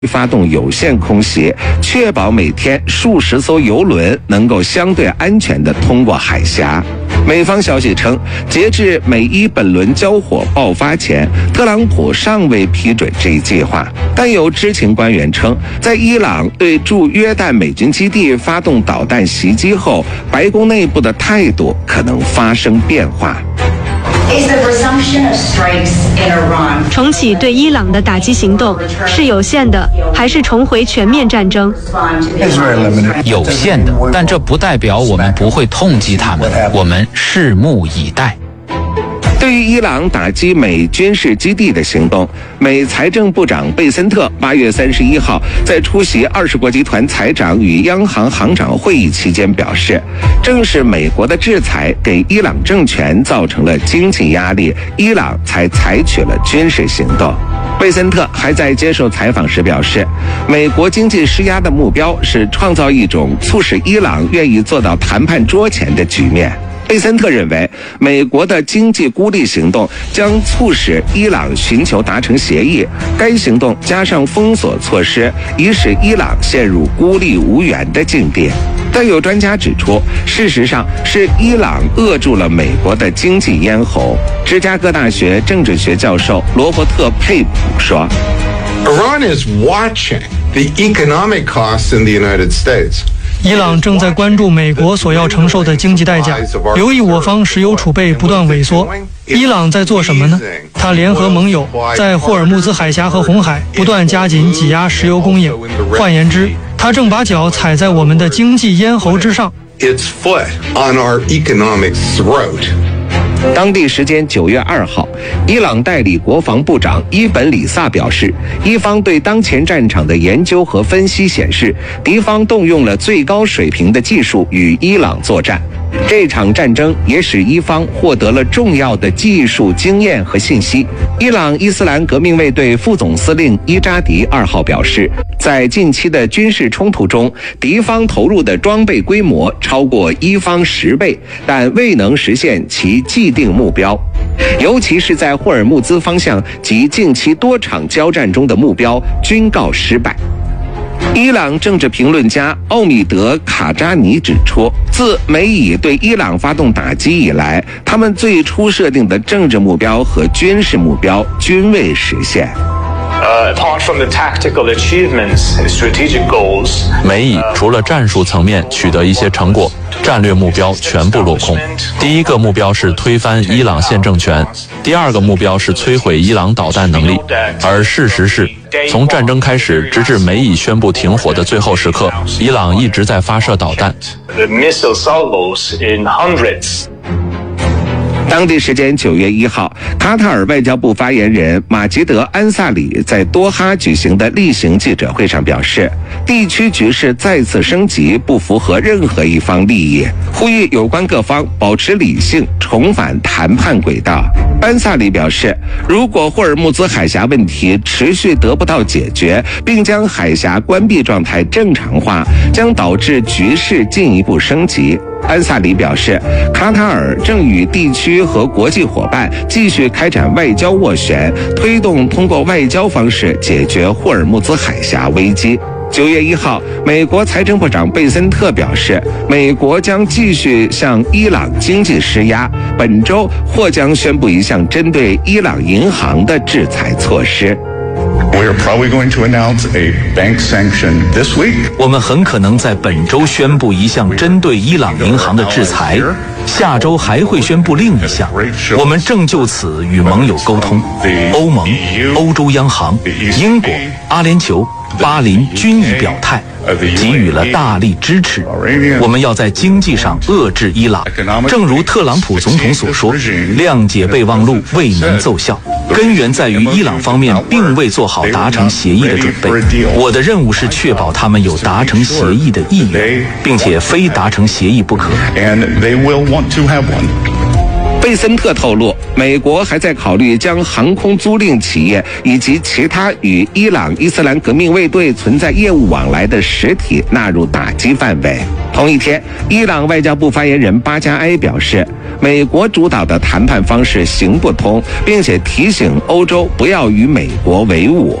发动有限空袭，确保每天数十艘油轮能够相对安全地通过海峡。美方消息称，截至美伊本轮交火爆发前，特朗普尚未批准这一计划。但有知情官员称，在伊朗对驻约旦美军基地发动导弹袭击后，白宫内部的态度可能发生变化。 重启对伊朗的打击行动是有限的，还是重回全面战争？ 有限的，但这不代表我们不会痛击他们，我们拭目以待。 对于伊朗打击美军事基地的行动，美财政部长贝森特8月31号在出席20国集团财长与央行行长会议期间表示，正是美国的制裁给伊朗政权造成了经济压力，伊朗才采取了军事行动。贝森特还在接受采访时表示，美国经济施压的目标是创造一种促使伊朗愿意坐到谈判桌前的局面。贝森特认为，美国的经济孤立行动将促使伊朗寻求达成协议，该行动加上封锁措施，已使伊朗陷入孤立无援的境地。但有专家指出，事实上是伊朗扼住了美国的经济咽喉。芝加哥大学政治学教授罗伯特·佩普说 Iran is watching the economic costs in the United States. 伊朗正在关注美国所要承受的经济代价，由于我方石油储备不断萎缩。伊朗在做什么呢？他联合盟友在霍尔木兹海峡和红海不断加紧挤压石油供应。换言之，他正把脚踩在我们的经济咽喉之上。 Its foot on our economic throat. 当地时间9月2号，伊朗代理国防部长伊本里萨表示，伊方对当前战场的研究和分析显示，敌方动用了最高水平的技术与伊朗作战。这场战争也使伊方获得了重要的技术经验和信息。伊朗伊斯兰革命卫队副总司令伊扎迪2号表示，在近期的军事冲突中，敌方投入的装备规模超过伊方10倍，但未能实现其既定目标，尤其是在霍尔木兹方向及近期多场交战中的目标均告失败。伊朗政治评论家奥米德·卡扎尼指出，自美以对伊朗发动打击以来，他们最初设定的政治目标和军事目标均未实现。 Apart from the tactical achievements and strategic goals, 美以除了战术层面取得一些成果，战略目标全部落空。第一个目标是推翻伊朗现政权，第二个目标是摧毁伊朗导弹能力。而事实是，从战争开始直至美以宣布停火的最后时刻，伊朗一直在发射导弹。 The missile salvos in hundreds. 当地时间9月1号，卡塔尔外交部发言人马吉德·安萨里在多哈举行的例行记者会上表示，地区局势再次升级不符合任何一方利益，呼吁有关各方保持理性，重返谈判轨道。安萨里表示，如果霍尔木兹海峡问题持续得不到解决，并将海峡关闭状态正常化，将导致局势进一步升级。安萨里表示，卡塔尔正与地区和国际伙伴继续开展外交斡旋，推动通过外交方式解决霍尔木兹海峡危机。9月1号，美国财政部长贝森特表示，美国将继续向伊朗经济施压，本周或将宣布一项针对伊朗银行的制裁措施。 We are probably going to announce a bank sanction this week. 我们很可能在本周宣布一项针对伊朗银行的制裁，下周还会宣布另一项。我们正就此与盟友沟通，欧盟、欧洲央行、英国、阿联酋、巴林均已表态，给予了大力支持。我们要在经济上遏制伊朗，正如特朗普总统所说，谅解备忘录未能奏效，根源在于伊朗方面并未做好达成协议的准备。我的任务是确保他们有达成协议的意愿，并且非达成协议不可。 贝森特透露，美国还在考虑将航空租赁企业以及其他与伊朗伊斯兰革命卫队存在业务往来的实体纳入打击范围。 同一天，伊朗外交部发言人巴加埃表示，美国主导的谈判方式行不通，并且提醒欧洲不要与美国为伍。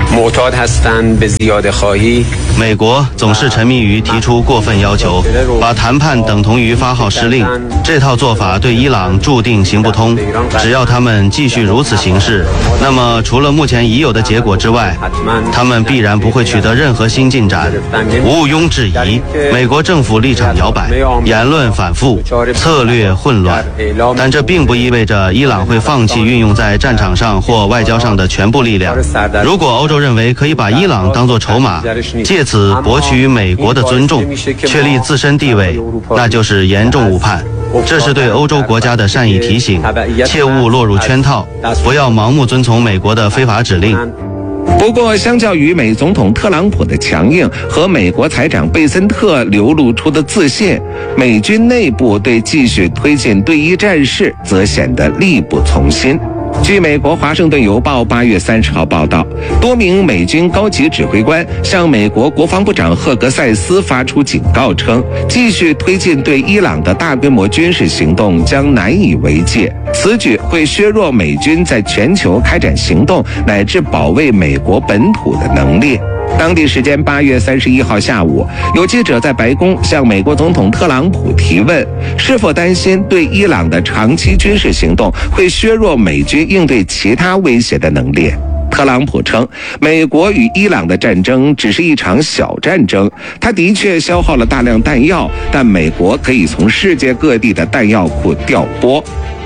美国总是沉迷于提出过分要求，把谈判等同于发号施令，这套做法对伊朗注定行不通。只要他们继续如此行事，那么除了目前已有的结果之外，他们必然不会取得任何新进展。毋庸置疑，美国政府立场摇摆，言论反复，策略混乱，但这并不意味着伊朗会放弃运用在战场上或外交上的全部力量。如果欧洲认为可以把伊朗当作筹码，借此博取美国的尊重，确立自身地位，那就是严重误判。这是对欧洲国家的善意提醒，切勿落入圈套，不要盲目遵从美国的非法指令。 不过，相较于美总统特朗普的强硬和美国财长贝森特流露出的自信，美军内部对继续推进对伊战事则显得力不从心。据美国《华盛顿邮报》8月30号报道，多名美军高级指挥官向美国国防部长赫格塞斯发出警告称，继续推进对伊朗的大规模军事行动将难以为继，此举会削弱美军在全球开展行动乃至保卫美国本土的能力。当地时间8月31号下午，有记者在白宫向美国总统特朗普提问，是否担心对伊朗的长期军事行动会削弱美军应对其他威胁的能力。特朗普称，美国与伊朗的战争只是一场小战争，他的确消耗了大量弹药，但美国可以从世界各地的弹药库调拨。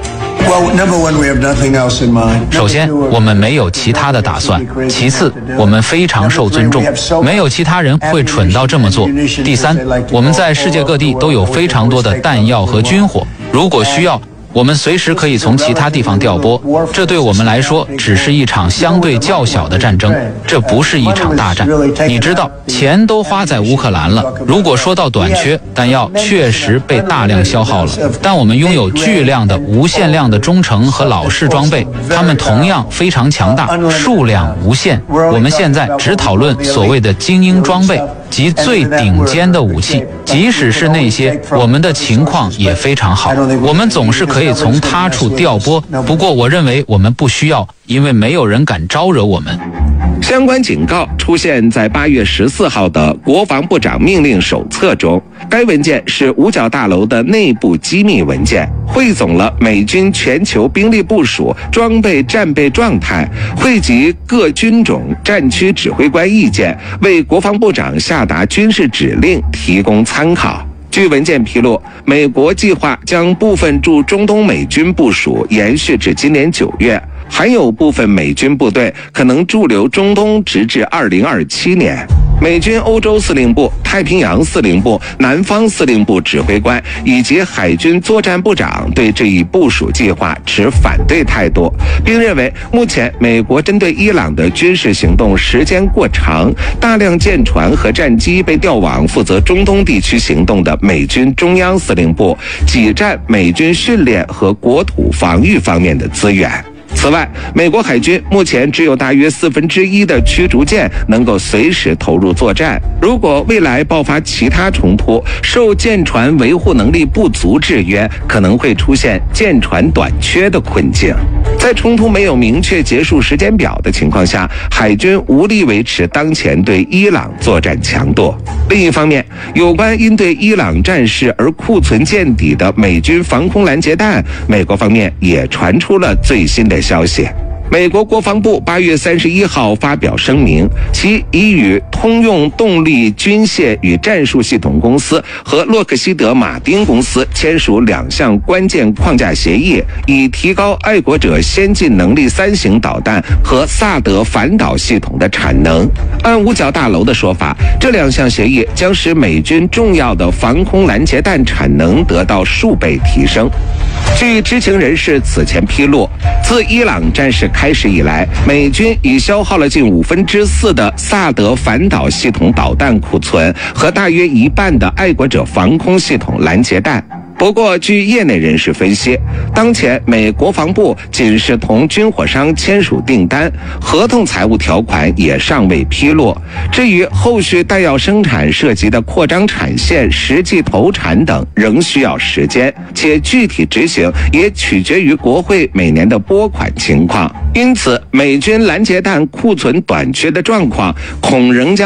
首先，我们没有其他的打算；其次，我们非常受尊重，没有其他人会蠢到这么做；第三，我们在世界各地都有非常多的弹药和军火，如果需要，我们随时可以从其他地方调拨。这对我们来说只是一场相对较小的战争，这不是一场大战。你知道，钱都花在乌克兰了，如果说到短缺，弹药确实被大量消耗了，但我们拥有巨量的无限量的中程和老式装备，它们同样非常强大，数量无限。我们现在只讨论所谓的精英装备及最顶尖的武器，即使是那些，我们的情况也非常好，我们总是可以从他处调拨。不过我认为我们不需要，因为没有人敢招惹我们。 相关警告出现在8月14号的国防部长命令手册中，该文件是五角大楼的内部机密文件，汇总了美军全球兵力部署、装备战备状态，汇集各军种战区指挥官意见，为国防部长下达军事指令提供参考。据文件披露，美国计划将部分驻中东美军部署延续至今年9月，还有部分美军部队可能驻留中东直至2027年。美军欧洲司令部、太平洋司令部、南方司令部指挥官以及海军作战部长对这一部署计划持反对态度，并认为目前美国针对伊朗的军事行动时间过长，大量舰船和战机被调往负责中东地区行动的美军中央司令部，挤占美军训练和国土防御方面的资源。此外，美国海军目前只有大约1/4的驱逐舰能够随时投入作战。如果未来爆发其他冲突，受舰船维护能力不足制约，可能会出现舰船短缺的困境。在冲突没有明确结束时间表的情况下，海军无力维持当前对伊朗作战强度。另一方面，有关因对伊朗战事而库存见底的美军防空拦截弹，美国方面也传出了最新的消息。美国国防部8月31号发表声明，其已与通用动力军械与战术系统公司和洛克希德马丁公司签署2项关键框架协议，以提高爱国者先进能力3型导弹和萨德反导系统的产能。按五角大楼的说法，这2项协议将使美军重要的防空拦截弹产能得到数倍提升。据知情人士此前披露，自伊朗战事开始以来，美军已消耗了近4/5的萨德反导系统导弹库存和大约1半的爱国者防空系统拦截弹。 不过，据业内人士分析，当前美国防部仅是同军火商签署订单，合同财务条款也尚未披露。至于后续弹药生产涉及的扩张产线、实际投产等，仍需要时间，且具体执行也取决于国会每年的拨款情况。因此，美军拦截弹库存短缺的状况恐仍将